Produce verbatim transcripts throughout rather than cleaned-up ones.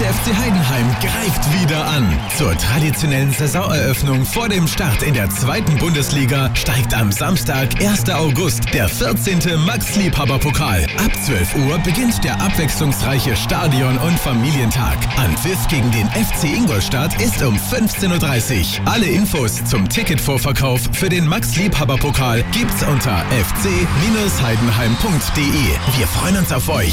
F C Heidenheim greift wieder an. Zur traditionellen Saisoneröffnung vor dem Start in der zweiten Bundesliga steigt am Samstag, ersten August, der vierzehnte Max-Liebhaber-Pokal. Ab zwölf Uhr beginnt der abwechslungsreiche Stadion- und Familientag. Anpfiff gegen den F C Ingolstadt ist um fünfzehn Uhr dreißig. Alle Infos zum Ticketvorverkauf für den Max-Liebhaber-Pokal gibt's unter f c Bindestrich heidenheim punkt d e. Wir freuen uns auf euch.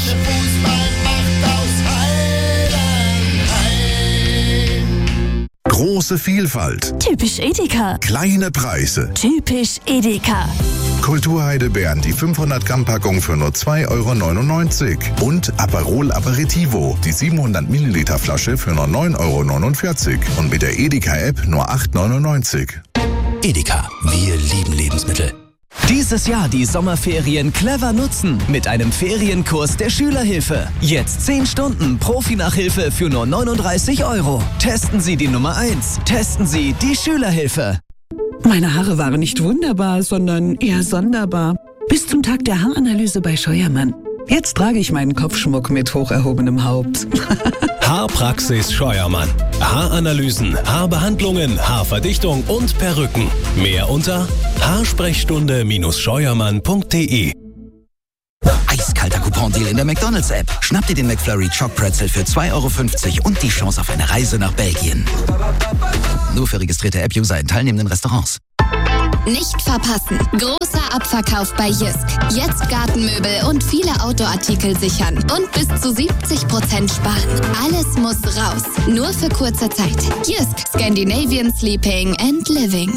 Große Vielfalt. Typisch Edeka. Kleine Preise. Typisch Edeka. Kulturheidelbeeren, die fünfhundert Gramm Packung für nur zwei Euro neunundneunzig. Und Aperol Aperitivo, die siebenhundert Milliliter Flasche für nur neun Euro neunundvierzig. Und mit der Edeka-App nur acht Euro neunundneunzig. Edeka, wir lieben Lebensmittel. Dieses Jahr die Sommerferien clever nutzen mit einem Ferienkurs der Schülerhilfe. Jetzt zehn Stunden Profi-Nachhilfe für nur neununddreißig Euro. Testen Sie die Nummer eins. Testen Sie die Schülerhilfe. Meine Haare waren nicht wunderbar, sondern eher sonderbar. Bis zum Tag der Haaranalyse bei Scheuermann. Jetzt trage ich meinen Kopfschmuck mit hoch erhobenem Haupt. Haarpraxis Scheuermann. Haaranalysen, Haarbehandlungen, Haarverdichtung und Perücken. Mehr unter haarsprechstunde Scheuermann punkt d e. Eiskalter Coupon-Deal in der McDonalds-App. Schnapp dir den McFlurry Choc Pretzel für zwei Euro fünfzig und die Chance auf eine Reise nach Belgien. Nur für registrierte App-User in teilnehmenden Restaurants. Nicht verpassen. Großer Abverkauf bei Jysk. Jetzt Gartenmöbel und viele Outdoor-Artikel sichern. Und bis zu siebzig Prozent sparen. Alles muss raus. Nur für kurze Zeit. Jysk. Scandinavian Sleeping and Living.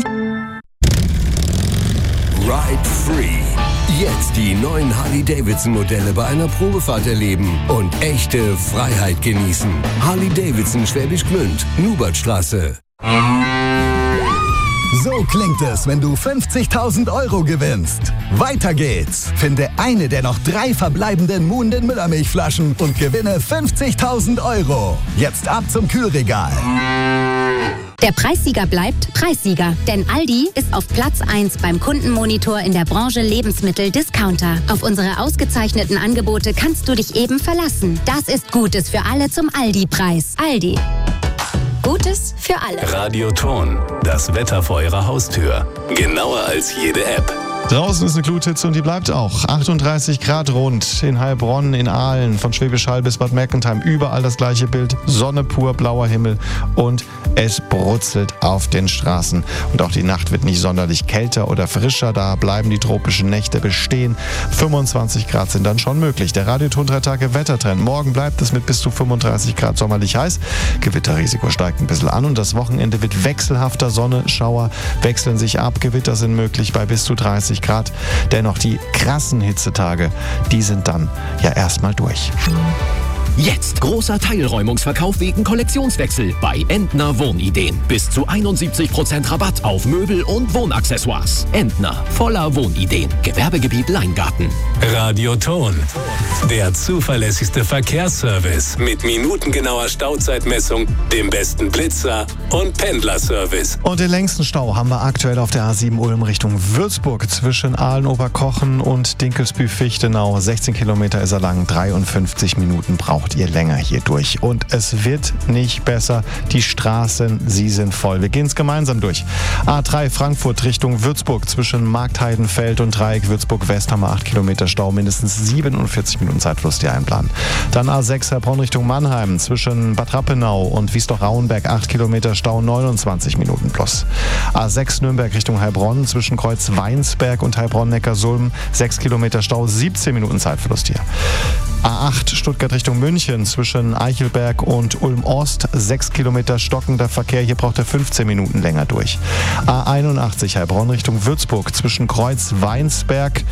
Ride Free. Jetzt die neuen Harley-Davidson-Modelle bei einer Probefahrt erleben und echte Freiheit genießen. Harley-Davidson Schwäbisch Gmünd, Nubertstraße. So klingt es, wenn du fünfzigtausend Euro gewinnst. Weiter geht's. Finde eine der noch drei verbleibenden Muhnden Müllermilchflaschen und gewinne fünfzigtausend Euro. Jetzt ab zum Kühlregal. Der Preissieger bleibt Preissieger, denn Aldi ist auf Platz eins beim Kundenmonitor in der Branche Lebensmittel-Discounter. Auf unsere ausgezeichneten Angebote kannst du dich eben verlassen. Das ist Gutes für alle zum Aldi-Preis. Aldi. Gutes für alle. Radioton, das Wetter vor Ihrer Haustür. Genauer als jede App. Draußen ist eine Gluthitze und die bleibt auch. achtunddreißig Grad rund in Heilbronn, in Aalen, von Schwäbisch Hall bis Bad Mergentheim. Überall das gleiche Bild. Sonne pur, blauer Himmel und es brutzelt auf den Straßen. Und auch die Nacht wird nicht sonderlich kälter oder frischer. Da bleiben die tropischen Nächte bestehen. fünfundzwanzig Grad sind dann schon möglich. Der Radioton drei Tage Wettertrend. Morgen bleibt es mit bis zu fünfunddreißig Grad sommerlich heiß. Gewitterrisiko steigt ein bisschen an und das Wochenende wird wechselhafter. Sonne, Schauer wechseln sich ab. Gewitter sind möglich bei bis zu dreißig Grad. Dennoch die krassen Hitzetage, die sind dann ja erstmal durch. Jetzt großer Teilräumungsverkauf wegen Kollektionswechsel bei Entner Wohnideen. Bis zu einundsiebzig Prozent Rabatt auf Möbel und Wohnaccessoires. Entner, voller Wohnideen. Gewerbegebiet Leingarten. Radioton, der zuverlässigste Verkehrsservice mit minutengenauer Stauzeitmessung, dem besten Blitzer und Pendlerservice. Und den längsten Stau haben wir aktuell auf der A sieben Ulm Richtung Würzburg zwischen Aalen-Oberkochen und Dinkelsbühl-Fichtenau. sechzehn Kilometer ist er lang, dreiundfünfzig Minuten braucht ihr länger hier durch. Und es wird nicht besser. Die Straßen, sie sind voll. Wir gehen es gemeinsam durch. A drei Frankfurt Richtung Würzburg zwischen Marktheidenfeld und Dreieck Würzburg West haben wir acht Kilometer Stau, mindestens siebenundvierzig Minuten Zeitverlust hier einplanen. Dann A sechs Heilbronn Richtung Mannheim zwischen Bad Rappenau und Wiesloch-Rauenberg acht Kilometer Stau, neunundzwanzig Minuten plus. A sechs Nürnberg Richtung Heilbronn zwischen Kreuz Weinsberg und Heilbronn-Neckarsulm sechs Kilometer Stau, siebzehn Minuten Zeitverlust hier. A acht Stuttgart Richtung München zwischen Eichelberg und Ulm-Ost sechs Kilometer stockender Verkehr. Hier braucht er fünfzehn Minuten länger durch. A einundachtzig Heilbronn Richtung Würzburg zwischen Kreuz Weinsberg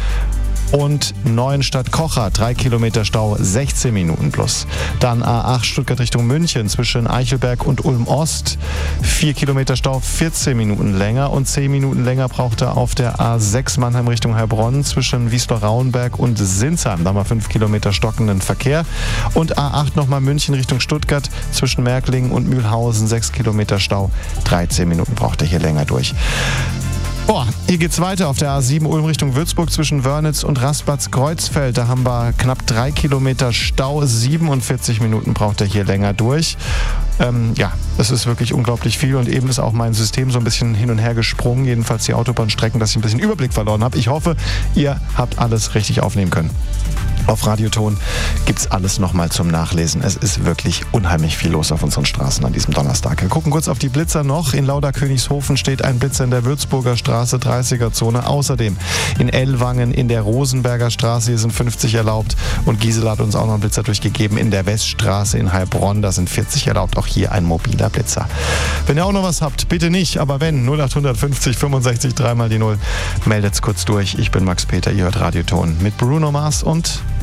und Neuenstadt-Kocher, drei Kilometer Stau, sechzehn Minuten plus. Dann A acht Stuttgart Richtung München zwischen Eichelberg und Ulm-Ost, vier Kilometer Stau, vierzehn Minuten länger und zehn Minuten länger braucht er auf der A sechs Mannheim Richtung Heilbronn zwischen Wiesloch-Rauenberg und Sinsheim. Da haben wir fünf Kilometer stockenden Verkehr. Und A acht nochmal München Richtung Stuttgart zwischen Märklingen und Mühlhausen, sechs Kilometer Stau, dreizehn Minuten braucht er hier länger durch. Boah, hier geht's weiter auf der A sieben Ulm Richtung Würzburg zwischen Wörnitz und Raspatz-Kreuzfeld. Da haben wir knapp drei Kilometer Stau. siebenundvierzig Minuten braucht er hier länger durch. Ähm, ja, es ist wirklich unglaublich viel und eben ist auch mein System so ein bisschen hin und her gesprungen. Jedenfalls die Autobahnstrecken, dass ich ein bisschen Überblick verloren habe. Ich hoffe, ihr habt alles richtig aufnehmen können. Auf Radioton gibt's alles nochmal zum Nachlesen. Es ist wirklich unheimlich viel los auf unseren Straßen an diesem Donnerstag. Wir gucken kurz auf die Blitzer noch. In Lauda-Königshofen steht ein Blitzer in der Würzburger Straße, dreißiger-Zone. Außerdem in Ellwangen in der Rosenberger Straße, hier sind fünfzig erlaubt. Und Gisela hat uns auch noch einen Blitzer durchgegeben in der Weststraße in Heilbronn. Da sind vierzig erlaubt. Auch hier ein mobiler Blitzer. Wenn ihr auch noch was habt, bitte nicht. Aber wenn, null acht fünfzig fünfundsechzig, dreimal die null. Meldet's kurz durch. Ich bin Max Peter, ihr hört Radioton mit Bruno Mars und